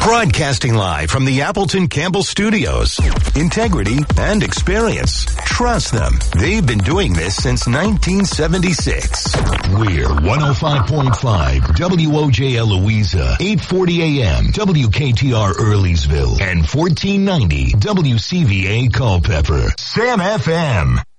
Broadcasting live from the Appleton Campbell Studios. Integrity and experience. Trust them. They've been doing this since 1976. We're 105.5 WOJL Louisa, 840 AM, WKTR Earleysville, and 1490 WCVA Culpeper. Sam FM.